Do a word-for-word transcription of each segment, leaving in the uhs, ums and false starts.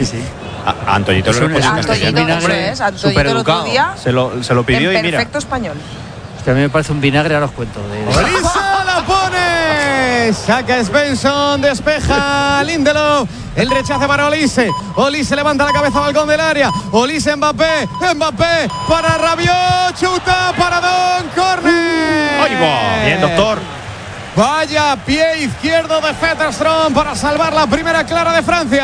Sí, sí. A, a Antoñito Es no un- le es pone un- castellano. un vinagre Eso es, Antoñito Súper el otro educado. día Se lo, se lo pidió en y mira. perfecto español. Hostia, a mí me parece un vinagre, ahora os cuento. De, de- Olise la pone. Saca Svensson, despeja Lindelof. El rechace para Olise. Olise levanta la cabeza al balcón del área. Olise, Mbappé. Mbappé para Rabiot. Chuta para Don. Córner. ¡Ay, va! Bien, doctor. Vaya pie izquierdo de Fetterstrom para salvar la primera clara de Francia.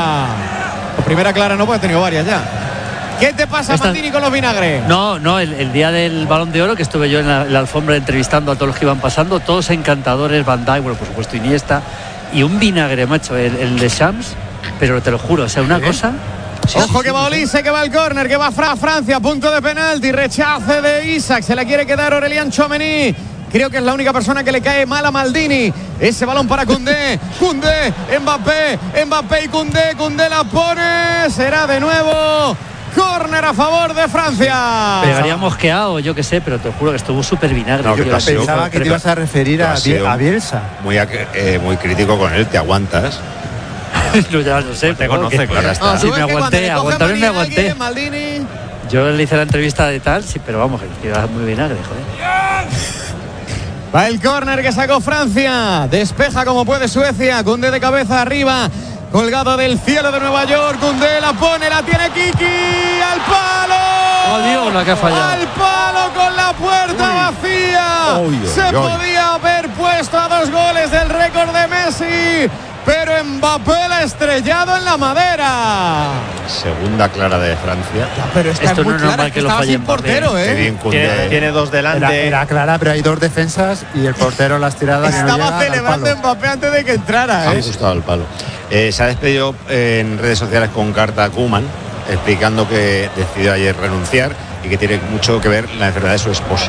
La primera clara no, puede tener varias ya. ¿Qué te pasa, Esta- Maldini, con los vinagres? No, no, el, el día del Balón de Oro, que estuve yo en la, en la alfombra entrevistando a todos los que iban pasando, todos encantadores, Van Dijk, bueno, por supuesto Iniesta, y un vinagre, macho, el, el de Shams, pero te lo juro, o sea, una cosa... Sí, Ojo sí, que sí, va no sé. Olise, que va el córner, que va Fra Francia, punto de penalti, rechace de Isaac, se la quiere quedar Aurélien Tchouaméni. Creo que es la única persona que le cae mal a Maldini. Ese balón para Koundé, Koundé, Mbappé, Mbappé y Koundé, Koundé la pone, será de nuevo córner a favor de Francia. Pegaría mosqueado, yo qué sé, pero te juro que estuvo súper vinagre. No, que tío. tú has sido- Pensaba que te ibas a referir Tú a, has Bie- sido a Bielsa. Muy, ac- eh, muy crítico con él, te aguantas. No, ya lo sé, Te pero conoce, que- claro, Ah, Sí, tú me ves que cuando aguanté, le coge aguantarme me manía a aguanté. alguien, Maldini. Yo le hice la entrevista de tal, sí, pero vamos, que era muy vinagre, joder. Va el córner que sacó Francia. Despeja como puede Suecia. Koundé de cabeza arriba. Colgado del cielo de Nueva York. Koundé la pone, la tiene Kiki. Al palo. Oh, Dios, la que ha fallado. Al palo con la puerta vacía. Uy, uy, Se uy. podía haber puesto a dos goles del récord de Messi. Pero Mbappé la ha estrellado en la madera. Segunda clara de Francia. Pero esta Esto es muy no es clara, normal es que que lo estaba falle sin Mbappé. portero, Qué ¿eh? bien Tiene, Koundé. tiene dos Era, delante. era clara, pero hay dos defensas y el portero las tiradas que no Estaba llegan al celebrando palo. Mbappé antes de que entrara, Ha ¿eh? gustado el palo. Eh, se ha despedido en redes sociales con carta a Koeman, explicando que decidió ayer renunciar y que tiene mucho que ver la enfermedad de su esposa.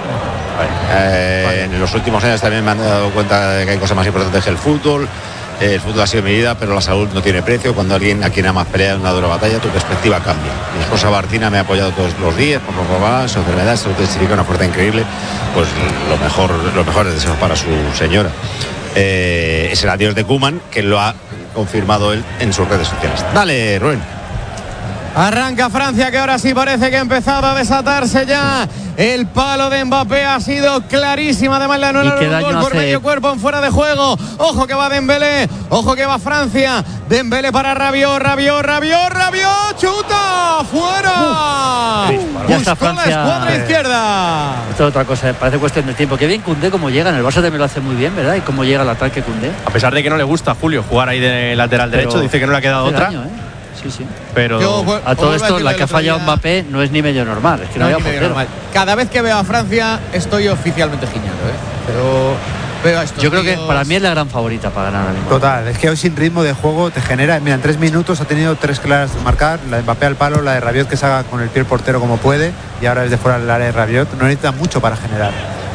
Eh, En los últimos años también me han dado cuenta de que hay cosas más importantes que el fútbol. Eh, El fútbol ha sido mi vida, pero la salud no tiene precio. Cuando alguien a quien amas pelea en una dura batalla, tu perspectiva cambia. Mi esposa Martina me ha apoyado todos los días, por lo su enfermedad, se testifica una fuerza increíble. Pues lo mejor, los mejores deseos para su señora. Eh, es el adiós de Koeman, que lo ha confirmado él en sus redes sociales. Dale, Rubén. Arranca Francia, que ahora sí parece que ha empezado a desatarse ya. El palo de Mbappé ha sido clarísima. Además, le ¿Y anularon qué un daño gol por hace? medio cuerpo en fuera de juego. Ojo que va Dembélé. Ojo que va Francia. Dembélé para Rabiot, Rabiot, Rabiot, Rabiot. ¡Chuta! ¡Fuera! Ya está Buscó la Francia. escuadra izquierda. Esto es otra cosa, parece cuestión de tiempo. Qué bien Koundé como llega, en el Barça también lo hace muy bien, ¿verdad? Y cómo llega el ataque Koundé. A pesar de que no le gusta a Julio jugar ahí de lateral Pero derecho, dice que no le ha quedado hace otra. daño, ¿eh? Sí, sí. Pero Yo, pues, A todo vuelvo esto, decirlo la del que ha otro fallado día. Mbappé no es ni medio normal, es que no, No, había ni medio portero. normal. Cada vez que veo a Francia estoy oficialmente giñado, ¿eh? Pero veo a estos Yo creo que tíos- para mí es la gran favorita para ganar ahora mismo. Total, es que hoy sin ritmo de juego te genera, mira, en tres minutos ha tenido tres claras de marcar, la de Mbappé al palo, la de Rabiot que saca con el pie el portero como puede y ahora desde fuera del área de Rabiot, no necesita mucho para generar.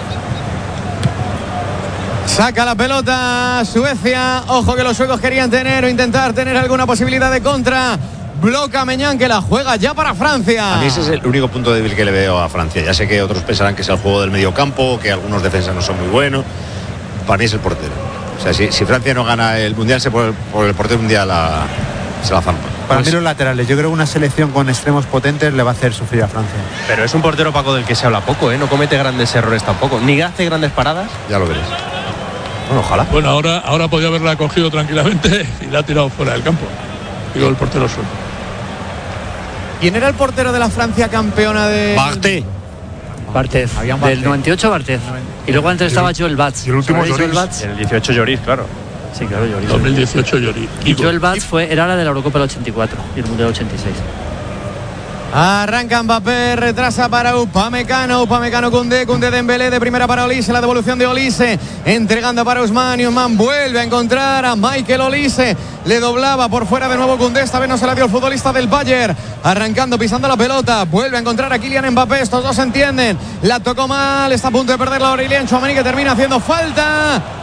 Saca la pelota Suecia. Ojo que los suecos querían tener o intentar tener alguna posibilidad de contra. Bloca Meñán, que la juega ya para Francia. A mí ese es el único punto débil que le veo a Francia. Ya sé que otros pensarán que es el juego del medio campo, que algunos defensas no son muy buenos. Para mí es el portero. O sea, si, si Francia no gana el Mundial, se por, por el portero un día la, se la zampa. Para Pues- mí los laterales, yo creo que una selección con extremos potentes le va a hacer sufrir a Francia. Pero es un portero, Paco, del que se habla poco, ¿eh? No comete grandes errores tampoco. Ni hace grandes paradas. Ya lo veréis. Bueno, ojalá. Bueno, ahora, ahora podía haberla cogido tranquilamente y la ha tirado fuera del campo. Digo, el portero suelto. ¿Quién era el portero de la Francia campeona de...? Barté. Barthez. Había un Del Barthez. noventa y ocho Barthez. Y luego antes estaba Joel Batz. y el último ¿Sabéis Joel Lloris. Batz? En el dieciocho Lloris, claro. Sí, claro, Lloris. dos mil dieciocho Lloris. Y Joel Batz fue, era la de la Eurocopa del ochenta y cuatro y el Mundial ochenta y seis. Arranca Mbappé, retrasa para Upamecano, Upamecano Koundé, Koundé Dembélé de primera para Olise, la devolución de Olise, entregando para Ousmane, y Ousmane vuelve a encontrar a Michael Olise, le doblaba por fuera de nuevo Koundé, esta vez no se la dio el futbolista del Bayern, arrancando, pisando la pelota, vuelve a encontrar a Kylian Mbappé, estos dos se entienden, la tocó mal, está a punto de perder la Aurélien Tchouaméni que termina haciendo falta.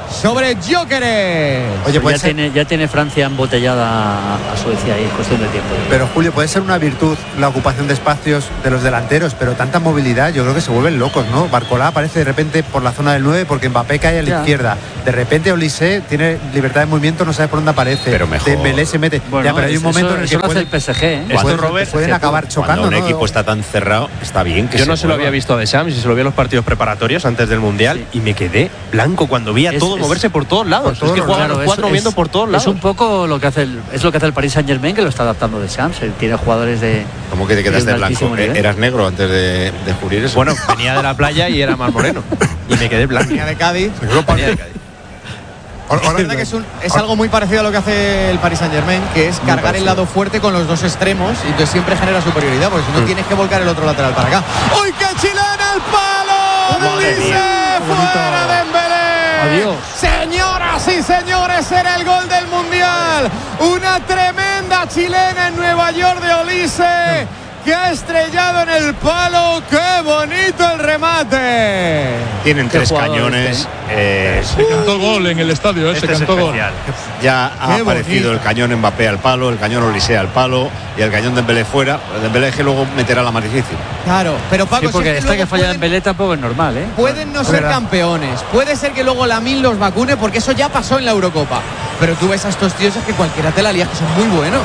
sobre Gyökeres. Oye, Pues ya, ser... tiene, ya tiene Francia embotellada a Suecia y es cuestión de tiempo. Pero Julio, puede ser una virtud la ocupación de espacios de los delanteros, pero tanta movilidad, yo creo que se vuelven locos, ¿no? Barcolá aparece de repente por la zona del nueve porque Mbappé cae a la ya. izquierda. De repente Olise tiene libertad de movimiento, no sabe por dónde aparece. Pero mejor. Dembélé se mete. Bueno, ya, pero hay un eso- momento en el eso que lo hace puede, el P S G, ¿eh? Esto, pueden, Robert, pueden que acabar cuando chocando, un ¿no? equipo está tan cerrado, está bien que Yo se no se lo mueva. había visto a Deschamps y se lo vi en los partidos preparatorios antes del Mundial Sí. y me quedé blanco cuando vi a Es- todos es- moverse por todos lados. por todos es que los juegan Claro, los es- cuatro es- moviendo por todos lados. Es un poco lo que hace el, es lo que hace el Paris Saint-Germain, que lo está adaptando de Champs. Él tiene jugadores de. ¿Cómo que te quedaste de un blanco? altísimo nivel. ¿Eras negro antes de descubrir eso? Bueno, venía de la playa y era más moreno. Y me quedé blanco. Línea de Cádiz. Se quedó pa- Venía de Cádiz. Ahora- Es ahora- verdad que es, un- es algo muy parecido a lo que hace el Paris Saint-Germain, que es cargar el lado fuerte con los dos extremos y entonces siempre genera superioridad, porque si no tienes que volcar el otro lateral para acá. ¡Uy, qué chilena el palo! Madre ¡Olise! mía, ¡Fuera de Dembélé! Adiós. Señoras y señores, era el gol del Mundial. Una tremenda chilena en Nueva York de Olise, que ha estrellado en el palo. ¡Qué bonito el remate! Tienen Qué tres jugador cañones. eh, Se cantó gol en el estadio, ¿eh? Este se es cantó gol. especial. ya ha Qué aparecido bonito. el cañón Mbappé al palo, el cañón Olise al palo y el cañón Dembélé fuera. Dembélé es que luego meterá la más difícil. Claro, pero Paco, Sí, si porque es que esta que luego falla pueden- Dembélé tampoco es normal, ¿eh? Pueden no ser verdad. campeones, puede ser que luego Lamine los vacune, porque eso ya pasó en la Eurocopa. Pero tú ves a estos tíos es que cualquiera te la lías, que son muy buenos.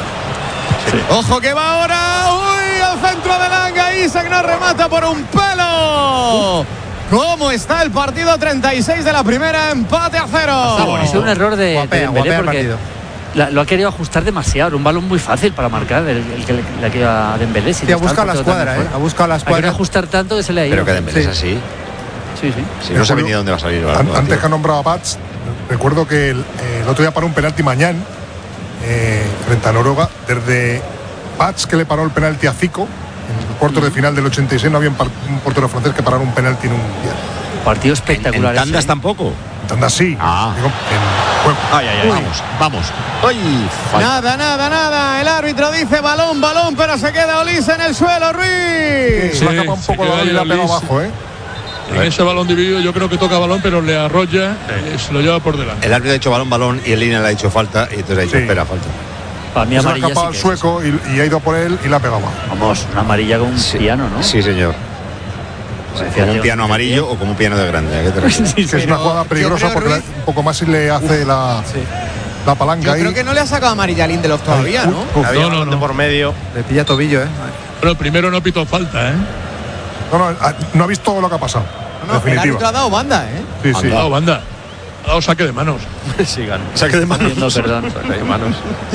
Ojo que va ahora, uy, al centro de Langa, Isaac no remata por un pelo. ¿Cómo está el partido? treinta y seis de la primera, empate a cero. Es un error de, de Guapea, Dembélé guapea el porque partido. la- lo ha querido ajustar demasiado. Un balón muy fácil para marcar, el, el que le, le ha querido a Dembélé. Si Sí, ha no está el buscado la portero escuadra, también ¿eh? Ha fuera. buscado la Ha querido escuadra. ajustar tanto que se le ha ido. Pero que Dembélé Sí. es así. Sí, sí. Si no sabe ni dónde va a salir el balón. An- Antes que ha nombrado a Pats, recuerdo que el, eh, el otro día paró un penalti mañana eh, frente a Noruega. Desde Pats, que le paró el penalti a Zico, en el cuarto de final del ochenta y seis, no había un, par- un portero francés que parara un penalti en un mundial. Partido En, espectacular. en tandas ese, ¿eh? tampoco. Anda así. Ah. Digo, en juego. Ay, ay, ay. Vamos, vamos. Ay, falta. Nada, nada, nada. El árbitro dice balón, balón, pero se queda Olise en el suelo, Ruiz. Sí, Se la capa un se poco queda la ahí y la pega Olise. abajo, ¿eh? En ese balón dividido yo creo que toca balón, pero le arrolla y se lo lleva por delante. El árbitro ha dicho balón, balón y el línea le ha dicho falta y entonces ha dicho Sí. espera, falta. Para mí Se la ha amarilla escapado sí al que es. sueco y, y ha ido por él y la ha pegado abajo. Vamos, una amarilla con un piano, ¿no? Sí, señor. Parecía Como un yo- piano amarillo o como un piano de grande. ¿A qué te refieres? Sí, Que es una pero jugada yo peligrosa creo, porque la- Ruiz, un poco más si le hace la, la palanca Yo ahí. creo que no le ha sacado amarilla a Lindelof todavía, ¿no? Uf, Había No, un no, balón de no. por medio. Le pilla tobillo, ¿eh? Pero primero no pitó falta, ¿eh? no, no, a- no ha visto lo que ha pasado. No, no, el definitiva. árbitro ha dado banda, ¿eh? Sí, sí. Ha dado banda. Ha dado saque de manos. Sigan. Saque de manos. No, perdón. Hay manos.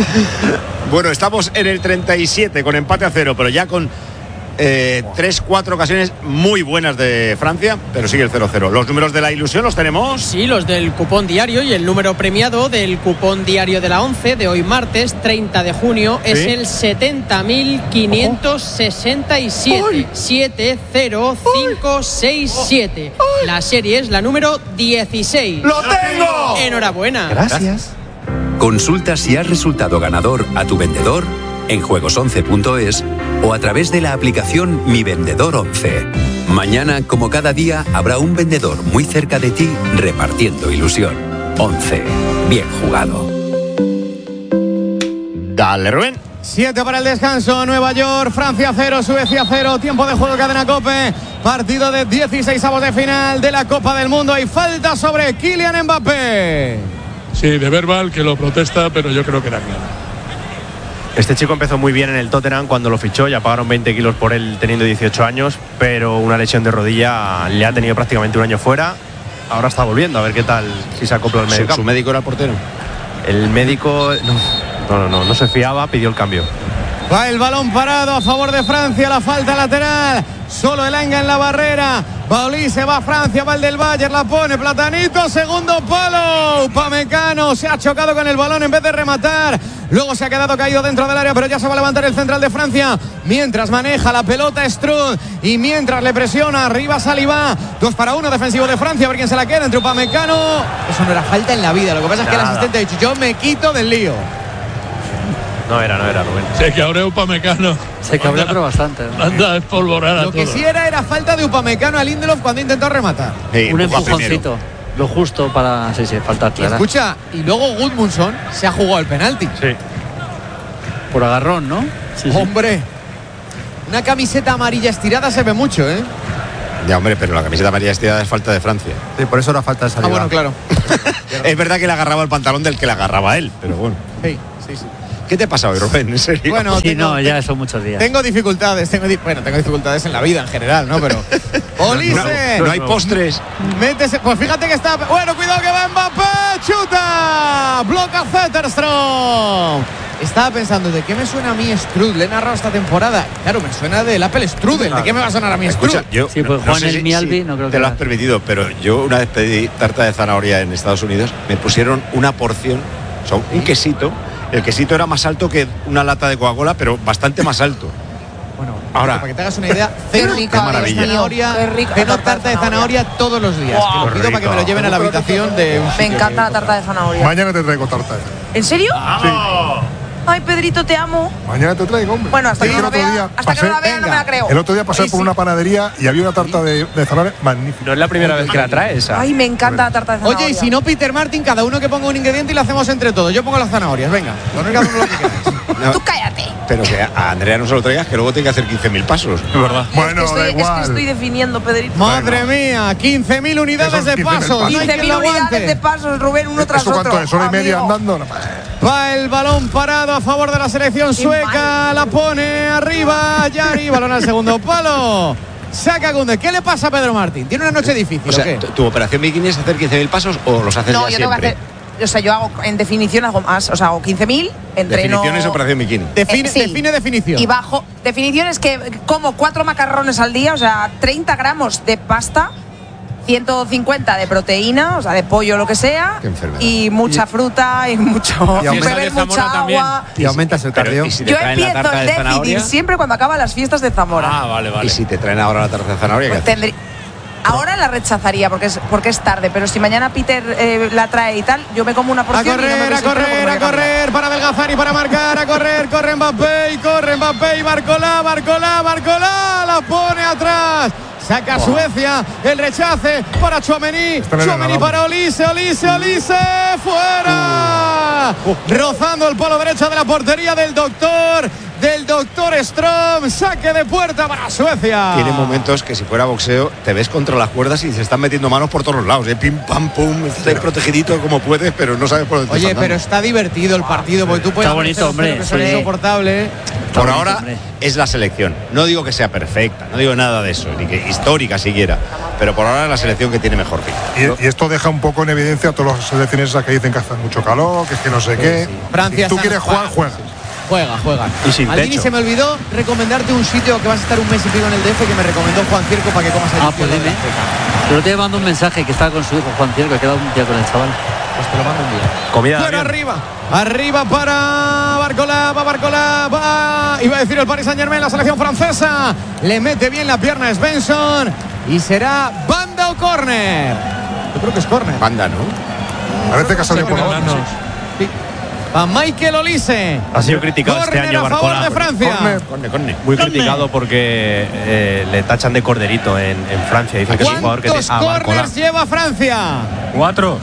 Bueno, estamos en el treinta y siete con empate a cero, pero ya con eh, tres, cuatro ocasiones muy buenas de Francia, pero sigue el cero cero. Los números de la ilusión los tenemos. Sí, los del cupón diario y el número premiado del cupón diario de la once de hoy martes treinta de junio es Sí. el setenta mil quinientos sesenta y siete. siete cero cinco seis siete. La serie es la número dieciséis. ¡Lo tengo! Enhorabuena. Gracias. Consulta si has resultado ganador a tu vendedor en juegos once punto es o a través de la aplicación Mi Vendedor once. Mañana, como cada día, habrá un vendedor muy cerca de ti repartiendo ilusión. once. Bien jugado. Dale, Rubén. Siete para el descanso, Nueva York, Francia cero, Suecia cero, tiempo de juego, cadena COPE, partido de dieciseisavos de final de la Copa del Mundo. Hay falta sobre Kylian Mbappé. Sí, de verbal que lo protesta, pero yo creo que era claro. Este chico empezó muy bien en el Tottenham cuando lo fichó, ya pagaron veinte kilos por él teniendo dieciocho años, pero una lesión de rodilla le ha tenido prácticamente un año fuera. Ahora está volviendo, a ver qué tal si se acopla al medio Su, su campo. médico era el portero. El médico no, no, no, no, no se fiaba, pidió el cambio. Va el balón parado a favor de Francia, la falta lateral. Solo el Anga en la barrera. Va Olise, va Francia, va el del Bayern, la pone Platanito, segundo palo. Upamecano se ha chocado con el balón en vez de rematar. Luego se ha quedado caído dentro del área, pero ya se va a levantar el central de Francia. Mientras maneja la pelota Strud y mientras le presiona arriba Saliba. Dos para uno defensivo de Francia, a ver quién se la queda entre Upamecano. Eso no era falta en la vida. Lo que pasa es que el Nada. asistente ha dicho: yo me quito del lío. No era, no era, Rubén. Se cabrea Upamecano. Se cabrea, pero bastante, ¿no? Anda a espolvorar a Lo que todos. sí era era falta de Upamecano a Lindelof cuando intentó rematar. Sí, Un empuja empujoncito. primero. Lo justo para sí, sí, faltar Y clara. escucha, y luego Gudmundsson se ha jugado el penalti. Sí. Por agarrón, ¿no? Sí, sí. Hombre, una camiseta amarilla estirada se ve mucho, ¿eh? Ya, hombre, pero la camiseta amarilla estirada es falta de Francia. Sí, por eso era falta de Ah, salida. bueno, claro. Es verdad que le agarraba el pantalón del que le agarraba él, pero bueno. Sí, sí, sí. ¿Qué te pasa hoy, Rubén? ¿En serio? Bueno, Sí, tengo- no, ya son muchos días. Tengo dificultades, tengo di- bueno, tengo dificultades en la vida en general, ¿no? Pero Olise, no, no hay postres. métese, pues fíjate que está, bueno, cuidado que va Mbappé, chuta, bloca Zetterstrom. Estaba pensando, ¿de qué me suena a mí Strudel? Le he narrado esta temporada. Claro, me suena del Apple Strudel. ¿De qué me va a sonar a mí Escucha, Strudel? yo Sí, pues no Juan sé el si- Mialbi, si no creo te que lo la- has permitido, pero yo una vez pedí tarta de zanahoria en Estados Unidos, me pusieron una porción, o sea, un quesito. El quesito era más alto que una lata de Coca-Cola, pero bastante más alto. Bueno, Ahora. para que te hagas una idea, Qué ceno rica, tarta de maravilla. zanahoria, Qué rica ceno tarta de tarta de zanahoria. zanahoria todos los días. Wow. Que lo Qué pido para que me lo rico. lleven a la habitación de un Me sitio encanta que la he tarta de zanahoria. Mañana te traigo tarta. ¿En serio? Sí. Ay, Pedrito, te amo. Mañana te traigo, hombre. Bueno, hasta Sí, que el no la otro vea, día hasta que pasé- no la vea no me la creo. El otro día pasé Ay, por sí. una panadería y había una tarta de, de zanahoria magnífica. No es la primera vez que la trae esa. Ay, me encanta la tarta de zanahoria. Oye, y si no, Peter Martin, cada uno que ponga un ingrediente y lo hacemos entre todos. Yo pongo las zanahorias, venga. Poner cada uno lo que queráis. No, Tú cállate. pero que a Andrea no se lo traigas, que luego tiene que hacer quince mil pasos. Es verdad. Bueno, es, que da estoy, es que igual. estoy definiendo, Pedrito. Madre mía, quince mil unidades Esos de quince mil pasos. No hay quince quien mil lo unidades aguante. de pasos, Rubén, uno tras ¿Eso otro. cuánto es? ¿Hora y media amigo. andando? No, Va el balón parado a favor de la selección Qué sueca. mal. La pone arriba. Yari, balón al segundo palo. Saca Gunde. ¿Qué le pasa a Pedro Martín? ¿Tiene una noche difícil O sea, o qué? ¿tu, tu operación bikini es hacer quince mil pasos o los haces No, ya yo tengo que siempre? hacer. O sea, yo hago en definición hago más. O sea, hago quince mil, entreno. Definición es operación bikini. Define, Eh, sí. define definición. Y bajo. Definición es que como cuatro macarrones al día, o sea, treinta gramos de pasta, ciento cincuenta de proteína, o sea, de pollo, lo que sea, Qué enfermedad. y mucha fruta y mucho. Y aumenta- beber de mucha agua. Y aumentas el Pero, cardio. ¿y si te Yo traen la empiezo tarta el de déficit zanahoria? siempre cuando acaban las fiestas de Zamora. Ah, vale, vale. Y si te traen ahora la tarta de zanahoria, ¿qué Pues haces? tendrí- Ahora la rechazaría porque es, porque es tarde, pero si mañana Peter eh, la trae y tal, yo me como una A porción y no me correr, a desespero porque correr, voy a caminar. correr para adelgazar y para marcar, a correr, corre Mbappé y corre Mbappé y Barcolá, Barcolá, Barcolá, la pone atrás. Saca Suecia, el rechace para Tchouaméni, Está en el Tchouaméni alambre. para Olise, Olise, Olise, fuera. Rozando el palo derecho de la portería del doctor, del doctor Strom, saque de puerta para Suecia. Tiene momentos que si fuera boxeo te ves contra las cuerdas y se están metiendo manos por todos los lados, ¿eh? Pim, pam, pum, estás ahí protegidito como puedes, pero no sabes por dónde te Oye, están pero dando. está divertido el partido, porque tú puedes Está bonito, hacer un cero hombre, que son sí. insoportable. Está Por bonito, ahora hombre. es la selección. No digo que sea perfecta, no digo nada de eso, ni que histórica siquiera, pero por ahora es la selección que tiene mejor pinta. Y, y esto deja un poco en evidencia a todas las selecciones esas que dicen que hace mucho calor, que es que no sé qué. Francia Si tú está- quieres jugar, juegas. Juega, juega. Y sin Maldini, techo. se me olvidó recomendarte un sitio que vas a estar un mes y pico en el D F que me recomendó Juan Circo para que comas allí. Ah, pues dime. Pero te mando un mensaje que estaba con su hijo Juan Circo, que ha quedado un día con el chaval. Pues te lo mando un día. Comida de Fuera avión. arriba. Arriba para Barcolá, va Barcolá, va. Iba a decir el Paris Saint Germain, la selección francesa. Le mete bien la pierna a Svensson. Y será banda o córner. Yo creo que es córner. Banda, ¿no? Parece que ha salido por la Enanos. Sí. Va Michael Olise. Ha sido criticado este Córner año a favor Barcola. de Francia. Córner. Corne, corne. Muy criticado porque eh, le tachan de corderito en, en Francia. Dicen que es un jugador que ¿Cuántos tiene. Ah, Barcola. corners lleva Francia? Cuatro.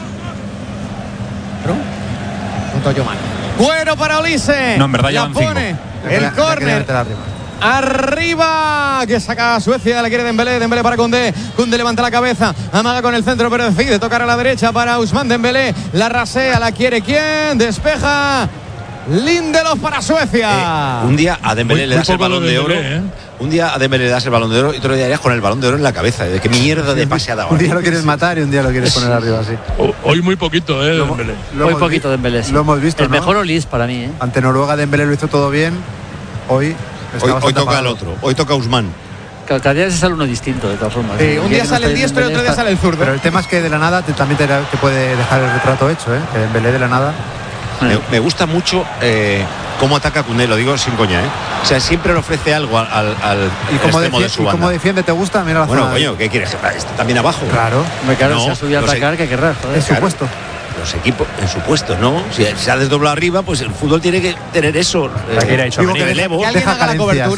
Punto yo mal. Bueno para Olise. No, en verdad la llevan cinco. pone. La El quería- la quería córner. meter arriba. Arriba, que saca Suecia, la quiere Dembélé, Dembélé para Koundé, Koundé levanta la cabeza, amaga con el centro, pero decide tocar a la derecha para Ousmane Dembélé, la rasea, la quiere quién, despeja, Lindelof para Suecia. Eh, un día a Dembélé Muy- le muy das el poco lo balón de de oro. Dembélé, ¿eh? Un día a Dembélé le das el balón de oro y otro día harías con el balón de oro en la cabeza. ¿De qué mierda de pase ha dado? Un día lo quieres matar y un día lo quieres poner arriba así. O- Hoy muy poquito, ¿eh? Lo- Dembélé. lo Muy hemos poquito vi- de Dembélé, sí. Lo hemos visto, El ¿no? mejor Olise para mí, ¿eh? Ante Noruega Dembélé lo hizo todo bien. Hoy está Hoy, hoy bastante toca el apagado. otro, hoy toca Ousmane. Cada cada día se sale uno distinto, de todas formas. Sí, El un día día que no sale el está diestro y Dembélé otro día está- sale el zurdo. Pero el tema es que de la nada te- también te, te puede dejar el retrato hecho, ¿eh? Que Dembélé de la nada. Me, me gusta mucho eh, cómo ataca Koundé, lo digo sin coña, ¿eh? O sea, siempre le ofrece algo al, al, al Y como, extremo de defiende, su y banda. como defiende, ¿te gusta? Mira la Bueno, zona. coño, ¿qué quieres? Está también abajo. Claro, Hombre, claro, No, se ha subido a no sé. atacar, que querrás, joder. es su claro. puesto. Los equipos, en su puesto, ¿no? Si se ha desdoblado arriba, pues el fútbol tiene que tener eso. Hay que ir a Eh, Tchouaméni. Digo que relevo. Que alguien deja haga la carencias. cobertura.